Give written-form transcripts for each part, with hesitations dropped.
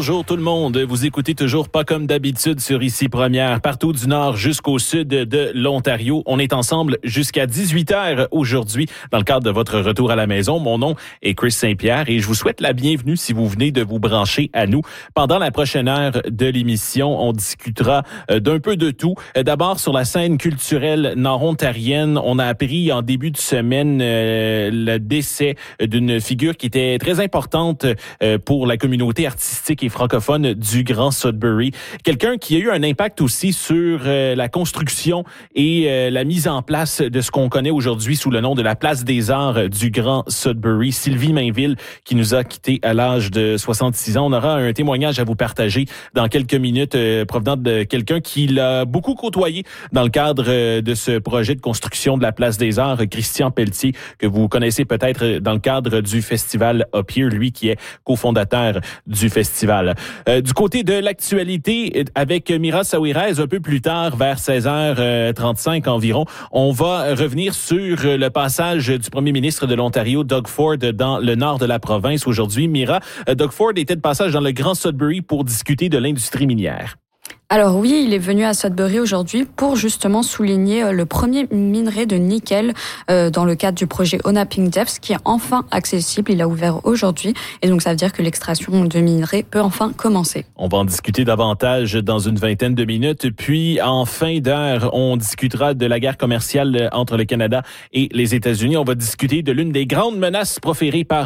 Bonjour tout le monde. Vous écoutez toujours Pas comme d'habitude sur Ici Première, partout du nord jusqu'au sud de l'Ontario. On est ensemble jusqu'à 18h aujourd'hui dans le cadre de votre retour à la maison. Mon nom est Chris Saint-Pierre et je vous souhaite la bienvenue si vous venez de vous brancher à nous. Pendant la prochaine heure de l'émission, on discutera d'un peu de tout. D'abord, sur la scène culturelle nord-ontarienne, on a appris en début de semaine le décès d'une figure qui était très importante pour la communauté artistique et francophone du Grand Sudbury. Quelqu'un qui a eu un impact aussi sur la construction et la mise en place de ce qu'on connaît aujourd'hui sous le nom de la Place des Arts du Grand Sudbury. Sylvie Mainville, qui nous a quittés à l'âge de 66 ans. On aura un témoignage à vous partager dans quelques minutes provenant de quelqu'un qui l'a beaucoup côtoyé dans le cadre de ce projet de construction de la Place des Arts, Christian Pelletier, que vous connaissez peut-être dans le cadre du festival Up Here, lui qui est cofondateur du festival. Du côté de l'actualité, avec Mira Saouirez, un peu plus tard, vers 16h35 environ, on va revenir sur le passage du premier ministre de l'Ontario, Doug Ford, dans le nord de la province aujourd'hui. Mira, Doug Ford était de passage dans le Grand Sudbury pour discuter de l'industrie minière. Alors oui, il est venu à Sudbury aujourd'hui pour justement souligner le premier minerai de nickel dans le cadre du projet Onaping Depths qui est enfin accessible. Il a ouvert aujourd'hui et donc ça veut dire que l'extraction de minerais peut enfin commencer. On va en discuter davantage dans une vingtaine de minutes. Puis en fin d'heure, on discutera de la guerre commerciale entre le Canada et les États-Unis. On va discuter de l'une des grandes menaces proférées par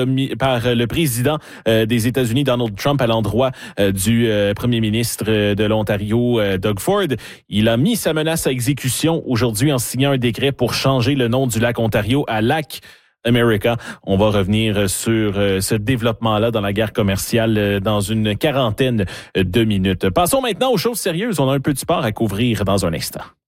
le président des États-Unis, Donald Trump, à l'endroit du premier ministre de l'Ontario, Doug Ford. Il a mis sa menace à exécution aujourd'hui en signant un décret pour changer le nom du lac Ontario à Lac America. On va revenir sur ce développement-là dans la guerre commerciale dans une quarantaine de minutes. Passons maintenant aux choses sérieuses. On a un peu de sport à couvrir dans un instant.